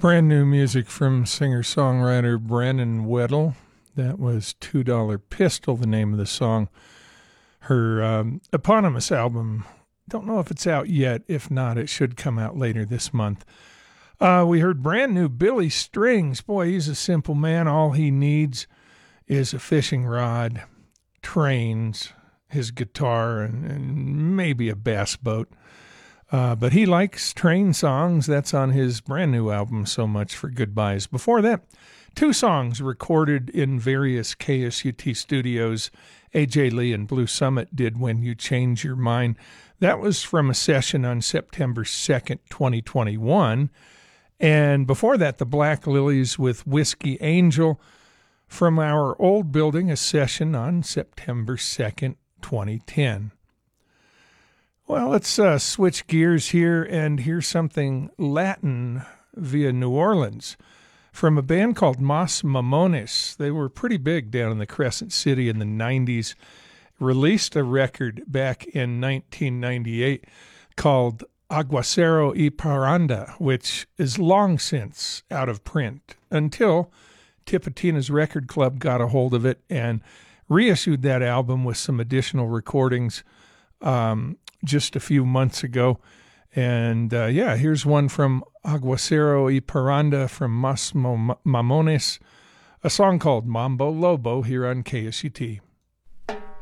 Brand new music from singer-songwriter Brandon Weddle. That was $2 Pistol, the name of the song. Her eponymous album, don't know if it's out yet. If not, it should come out later this month. We heard brand new Billy Strings. Boy, he's a simple man. All he needs is a fishing rod, trains, his guitar, and maybe a bass boat. But he likes train songs. That's on his brand new album, So Much for Goodbyes. Before that, two songs recorded in various KSUT studios. A.J. Lee and Blue Summit did When You Change Your Mind. That was from a session on September 2nd, 2021. And before that, the Black Lilies with Whiskey Angel from our old building, a session on September 2nd, 2010. Well, let's switch gears here and hear something Latin via New Orleans from a band called Mas Mamones. They were pretty big down in the Crescent City in the 90s. Released a record back in 1998 called Aguacero y Paranda, which is long since out of print until Tipitina's Record Club got a hold of it and reissued that album with some additional recordings just a few months ago. And here's one from Aguacero y Paranda from Mas Mamones, a song called Mambo Lobo here on KSUT.